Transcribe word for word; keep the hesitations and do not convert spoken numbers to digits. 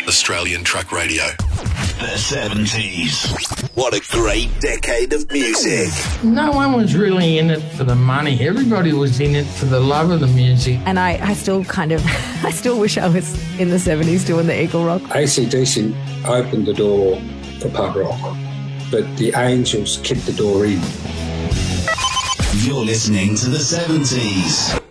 Australian Truck Radio. The seventies. What a great decade of music. No one was really in it for the money. Everybody was in it for the love of the music. And I, I still kind of, I still wish I was in the seventies doing the Eagle Rock. A C D C opened the door for pub rock, but the Angels kicked the door in. You're listening to the seventies.